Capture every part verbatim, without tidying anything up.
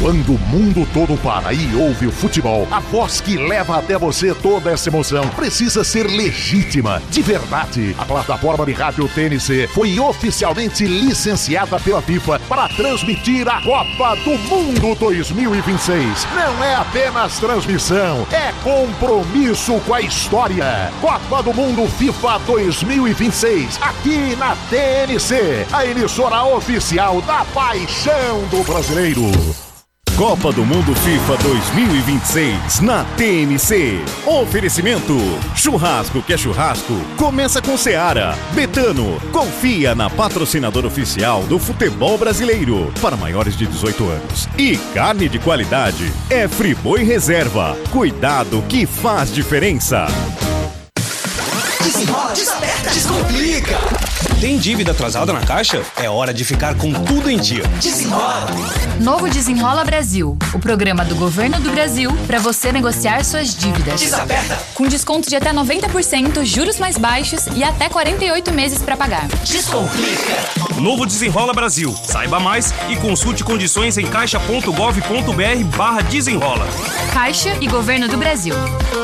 Quando o mundo todo para e ouve o futebol, a voz que leva até você toda essa emoção precisa ser legítima, de verdade. A plataforma de rádio T N C foi oficialmente licenciada pela FIFA para transmitir a Copa do Mundo dois mil e vinte e seis. Não é apenas transmissão, é compromisso com a história. Copa do Mundo FIFA dois mil e vinte e seis, aqui na T N C, a emissora oficial da paixão do brasileiro. Copa do Mundo FIFA dois mil e vinte e seis na T N C. Oferecimento: churrasco que é churrasco, começa com Seara. Betano, confia na patrocinadora oficial do futebol brasileiro para maiores de dezoito anos. E carne de qualidade é Friboi Reserva. Cuidado que faz diferença. Desenrola, desaperta, descomplica. Tem dívida atrasada na Caixa? É hora de ficar com tudo em dia. Desenrola. Novo Desenrola Brasil, o programa do Governo do Brasil para você negociar suas dívidas. Desaperta. Com desconto de até noventa por cento, juros mais baixos e até quarenta e oito meses para pagar. Descomplica. Novo Desenrola Brasil. Saiba mais e consulte condições em caixa ponto gov ponto br barra desenrola. Caixa e Governo do Brasil.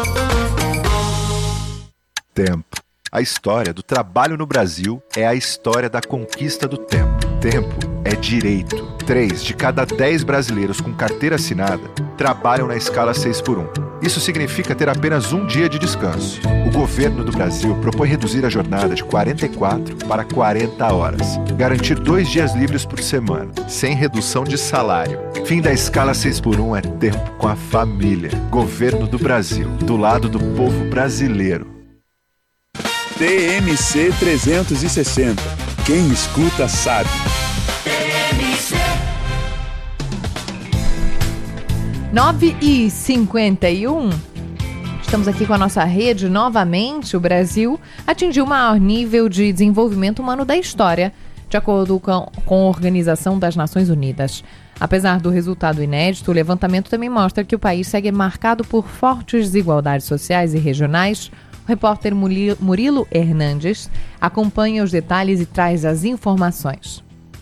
Tempo. A história do trabalho no Brasil é a história da conquista do tempo. Tempo é direito. Três de cada dez brasileiros com carteira assinada trabalham na escala seis por um. Isso significa ter apenas um dia de descanso. O governo do Brasil propõe reduzir a jornada de quarenta e quatro para quarenta horas. Garantir dois dias livres por semana, sem redução de salário. Fim da escala seis por um é tempo com a família. Governo do Brasil, do lado do povo brasileiro. T N C trezentos e sessenta. Quem escuta sabe. nove e cinquenta e um. Estamos aqui com a nossa rede novamente. O Brasil atingiu o maior nível de desenvolvimento humano da história, de acordo com, com a Organização das Nações Unidas. Apesar do resultado inédito, o levantamento também mostra que o país segue marcado por fortes desigualdades sociais e regionais. O repórter Murilo Hernandes acompanha os detalhes e traz as informações.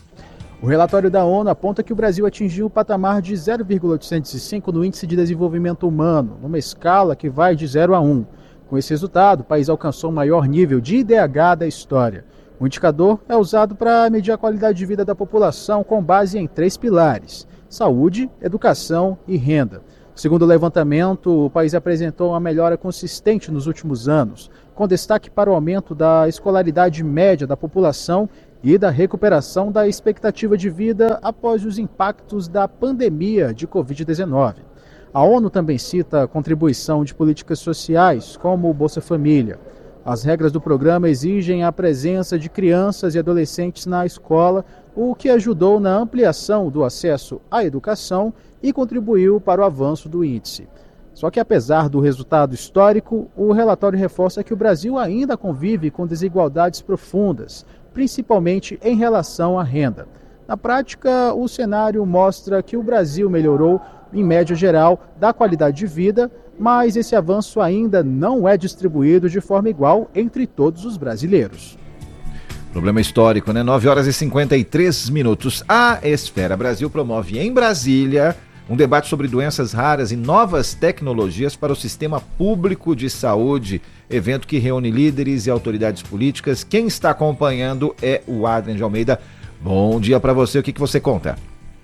O relatório da ONU aponta que o Brasil atingiu o patamar de zero vírgula oitocentos e cinco no Índice de Desenvolvimento Humano, numa escala que vai de zero a um. Com esse resultado, o país alcançou o maior nível de I D H da história. O indicador é usado para medir a qualidade de vida da população com base em três pilares: saúde, educação e renda. Segundo o levantamento, o país apresentou uma melhora consistente nos últimos anos, com destaque para o aumento da escolaridade média da população e da recuperação da expectativa de vida após os impactos da pandemia de covid dezenove. A ONU também cita a contribuição de políticas sociais, como o Bolsa Família. As regras do programa exigem a presença de crianças e adolescentes na escola, o que ajudou na ampliação do acesso à educação e contribuiu para o avanço do índice. Só que, apesar do resultado histórico, o relatório reforça que o Brasil ainda convive com desigualdades profundas, principalmente em relação à renda. Na prática, o cenário mostra que o Brasil melhorou, em média geral, da qualidade de vida, mas esse avanço ainda não é distribuído de forma igual entre todos os brasileiros. Problema histórico, né? nove horas e cinquenta e três minutos. A Esfera Brasil promove em Brasília um debate sobre doenças raras e novas tecnologias para o sistema público de saúde. Evento que reúne líderes e autoridades políticas. Quem está acompanhando é o Adrian de Almeida. Bom dia para você, o que, que você conta?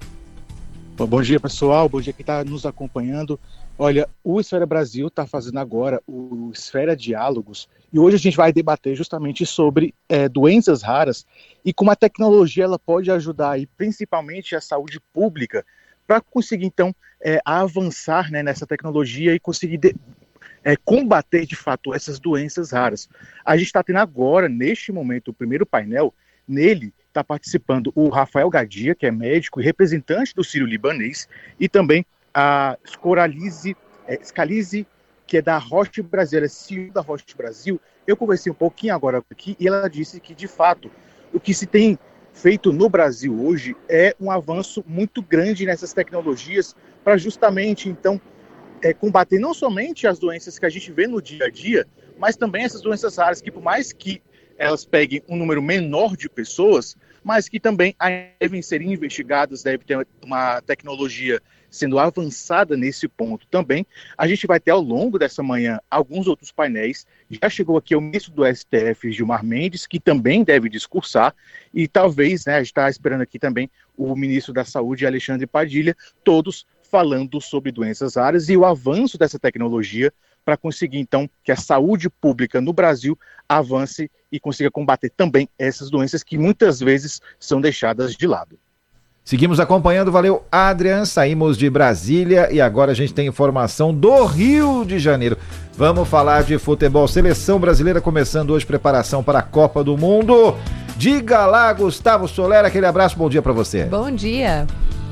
Bom dia, pessoal, bom dia quem está nos acompanhando. Olha, o Esfera Brasil está fazendo agora o Esfera Diálogos e hoje a gente vai debater justamente sobre é, doenças raras e como a tecnologia ela pode ajudar aí, principalmente a saúde pública, para conseguir então é, avançar, né, nessa tecnologia e conseguir de, é, combater de fato essas doenças raras. A gente está tendo agora, neste momento, o primeiro painel. Nele está participando o Rafael Gadia, que é médico e representante do Sírio-Libanês, e também a Scoralize, é, Scalize, que é da Roche Brasil, ela é C E O da Roche Brasil. Eu conversei um pouquinho agora aqui e ela disse que, de fato, o que se tem feito no Brasil hoje é um avanço muito grande nessas tecnologias para justamente, então, é, combater não somente as doenças que a gente vê no dia a dia, mas também essas doenças raras que, por mais que elas peguem um número menor de pessoas, mas que também devem ser investigadas, deve ter uma tecnologia sendo avançada nesse ponto também. A gente vai ter ao longo dessa manhã alguns outros painéis. Já chegou aqui o ministro do S T F, Gilmar Mendes, que também deve discursar, e talvez, né, a gente está esperando aqui também o ministro da Saúde, Alexandre Padilha, todos falando sobre doenças raras e o avanço dessa tecnologia para conseguir, então, que a saúde pública no Brasil avance e consiga combater também essas doenças que muitas vezes são deixadas de lado. Seguimos acompanhando, valeu, Adrian. Saímos de Brasília e agora a gente tem informação do Rio de Janeiro. Vamos falar de futebol. Seleção brasileira começando hoje preparação para a Copa do Mundo. Diga lá, Gustavo Soler, aquele abraço, bom dia para você. Bom dia.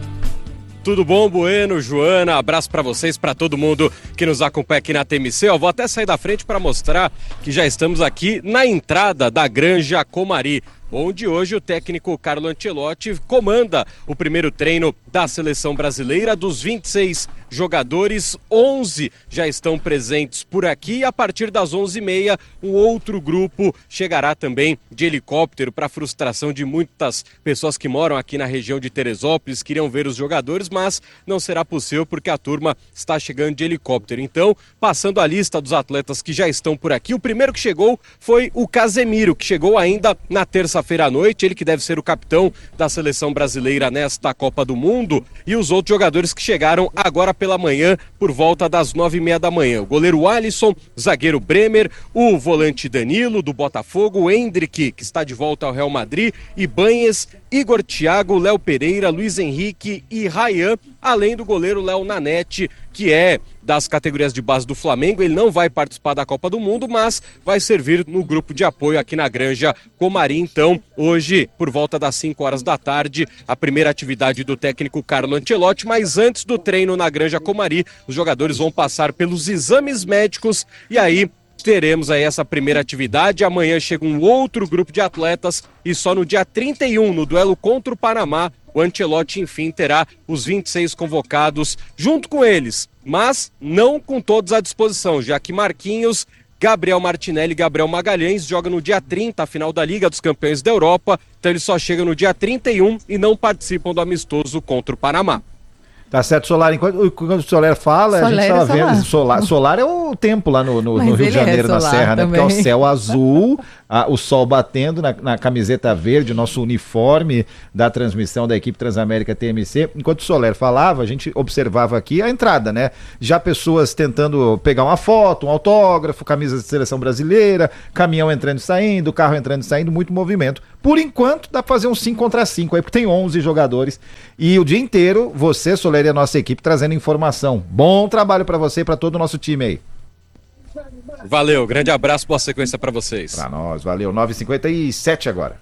Tudo bom, Bueno, Joana? Abraço para vocês, para todo mundo que nos acompanha aqui na T M C. Eu vou até sair da frente para mostrar que já estamos aqui na entrada da Granja Comari, onde hoje o técnico Carlo Ancelotti comanda o primeiro treino da seleção brasileira. Dos vinte e seis jogadores, onze já estão presentes por aqui e a partir das onze e meia um outro grupo chegará também de helicóptero, para frustração de muitas pessoas que moram aqui na região de Teresópolis, queriam ver os jogadores, mas não será possível porque a turma está chegando de helicóptero. Então, passando a lista dos atletas que já estão por aqui, o primeiro que chegou foi o Casemiro, que chegou ainda na terça-feira à noite, ele que deve ser o capitão da seleção brasileira nesta Copa do Mundo, e os outros jogadores que chegaram agora pela manhã, por volta das nove e meia da manhã. O goleiro Alisson, zagueiro Bremer, o volante Danilo, do Botafogo, o Endrick, que está de volta ao Real Madrid, Ibanez, Igor Thiago, Léo Pereira, Luiz Henrique e Ryan, além do goleiro Léo Nanete, que é das categorias de base do Flamengo. Ele não vai participar da Copa do Mundo, mas vai servir no grupo de apoio aqui na Granja Comari. Então, hoje, por volta das cinco horas da tarde, a primeira atividade do técnico Carlo Ancelotti, mas antes do treino na Granja Comari, os jogadores vão passar pelos exames médicos e aí teremos aí essa primeira atividade. Amanhã chega um outro grupo de atletas e só no dia trinta e um, no duelo contra o Panamá, o Ancelotti, enfim, terá os vinte e seis convocados junto com eles, mas não com todos à disposição, já que Marquinhos, Gabriel Martinelli e Gabriel Magalhães jogam no dia trinta, a final da Liga dos Campeões da Europa, então eles só chegam no dia trinta e um e não participam do amistoso contra o Panamá. Tá certo, Solar. Enquanto, enquanto o Soler fala, Soler a gente estava é vendo. Solar. Solar é o tempo lá no, no, no Rio de Janeiro, é na Serra, né? Porque é o céu azul, a, o sol batendo na, na camiseta verde, nosso uniforme da transmissão da equipe Transamérica T M C. Enquanto o Soler falava, a gente observava aqui a entrada, né? Já pessoas tentando pegar uma foto, um autógrafo, camisas de seleção brasileira, caminhão entrando e saindo, carro entrando e saindo, muito movimento. Por enquanto, dá pra fazer um cinco contra cinco aí, porque tem onze jogadores. E o dia inteiro, você, Soler, e a nossa equipe trazendo informação. Bom trabalho pra você e pra todo o nosso time aí. Valeu, grande abraço, boa sequência pra vocês. Pra nós, valeu. nove e cinquenta e sete agora.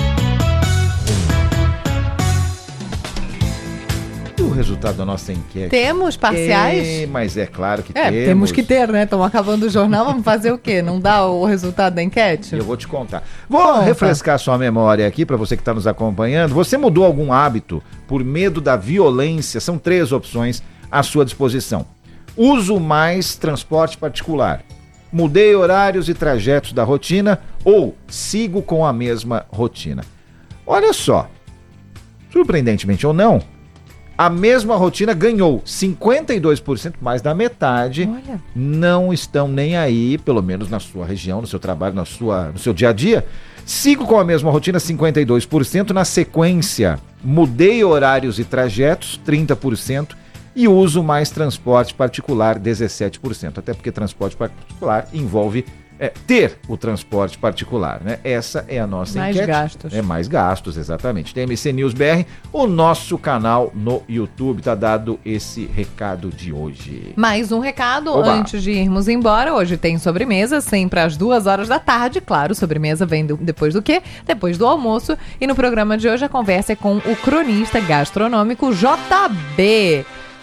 O resultado da nossa enquete. Temos parciais? É, mas é claro que é, temos. Temos que ter, né? Estamos acabando o jornal, vamos fazer o quê? Não dá o resultado da enquete? Eu vou te contar. Vou Conta. refrescar sua memória aqui para você que está nos acompanhando. Você mudou algum hábito por medo da violência? São três opções à sua disposição. Uso mais transporte particular. Mudei horários e trajetos da rotina ou sigo com a mesma rotina. Olha só, surpreendentemente ou não, a mesma rotina ganhou cinquenta e dois por cento, mais da metade. Olha. Não estão nem aí, pelo menos na sua região, no seu trabalho, na sua, no seu dia a dia. Sigo com a mesma rotina, cinquenta e dois por cento. Na sequência, mudei horários e trajetos, trinta por cento. E uso mais transporte particular, dezessete por cento. Até porque transporte particular envolve é, ter o transporte particular, né? Essa é a nossa mais enquete. Mais gastos. É mais gastos, exatamente. T M C News B R, o nosso canal no YouTube. Tá dado esse recado de hoje. Mais um recado Oba. Antes de irmos embora. Hoje tem sobremesa, sempre às duas horas da tarde. Claro, sobremesa vem do, depois do quê? Depois do almoço. E no programa de hoje a conversa é com o cronista gastronômico J B.